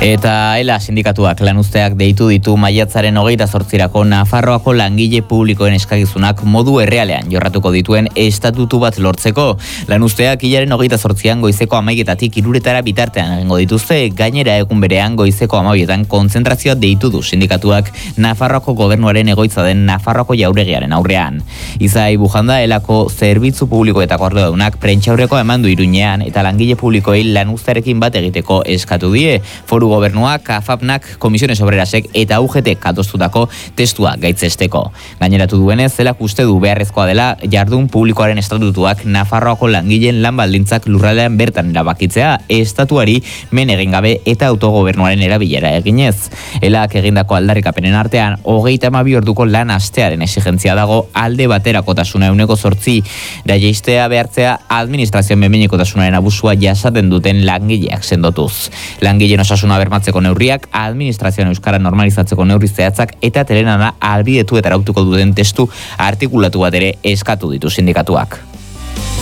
Eta ELA sindikatuak lanuzteak deitu ditu maiatzaren 28rako Nafarroako langile publikoen eskakizunak modu errealean jorratuko dituen estatutu bat lortzeko. Lanuzteak hilaren 28an goizeko 11etatik 2etara bitartean egingo dituzte, gainera egun berean goizeko 12etan kontzentrazioa deitu du sindikatuak Nafarroako gobernuaren egoitza den Nafarroako jauregiaren aurrean. Izai Bujanda ELako zerbitzu publikoetako arduradunak prentsaurrekoa eman du Iruñean eta langile publikoei lanuztearekin bat egiteko eskatu die. Foru gobernuak, AFAPnak, Komisiones Obrerasek eta UGT katostutako testua gaitzesteko. Gaineratu duenez, zelak uste du beharrezkoa dela jardun publikoaren estatutuak Nafarroako langileen lan baldintzak lurraldean bertan erabakitzea, estatuari men egin gabe eta autogobernuaren erabilera eginez. ELak egindako aldarrikapenen artean, 32 orduko lan astearen exigentzia dago alde baterakotasuna 8% jaistea behartzea administrazioen behinekotasunaren abusua jasaten duten langileak sendotuz. Langileen osasuna bermatzeko neurriak, administrazioan euskara normalizatzeko neurri zehatzak eta telenana albidetu eta arautuko duten testu artikulatu bat ere eskatu ditu sindikatuak.